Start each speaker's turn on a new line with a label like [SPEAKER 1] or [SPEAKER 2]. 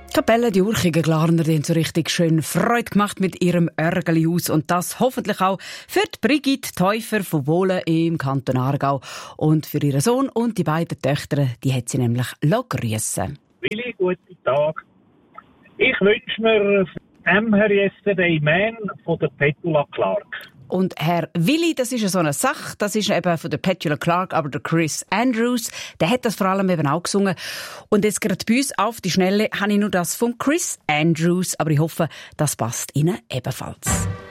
[SPEAKER 1] Kapelle die Urchigen Glarner, die haben so richtig schön Freude gemacht mit ihrem Örgelihaus und das hoffentlich auch für die Brigitte Täufer von Wohlen im Kanton Aargau und für ihren Sohn und die beiden Töchter, die hat sie nämlich grüssen.
[SPEAKER 2] Willi, guten Tag. Ich wünsche mir «I'm Here Yesterday Man» von der Petula Clark.
[SPEAKER 1] Und Herr Willi, das ist ja so eine Sache, das ist eben von der Petula Clark, aber der Chris Andrews, der hat das vor allem eben auch gesungen. Und jetzt gerade bei uns auf die Schnelle habe ich nur das von Chris Andrews, aber ich hoffe, das passt Ihnen ebenfalls.